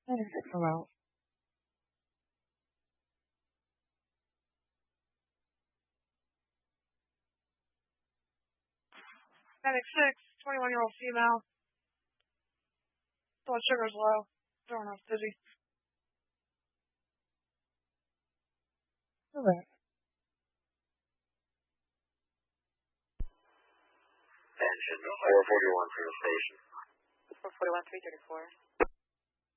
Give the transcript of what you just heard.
Come out. 21-year-old female. Blood sugar's low. Don't know, dizzy. Okay. Engine 441 for the station. 441, 334.